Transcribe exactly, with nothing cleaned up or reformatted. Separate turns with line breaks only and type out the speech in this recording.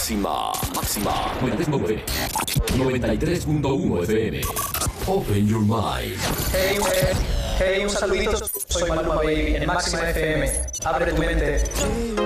Máxima, máxima. noventa y tres punto uno F M. Open your mind.
Hey, hey, hey, un saludito. Soy Maluma Baby en Máxima F M. Abre tu mente.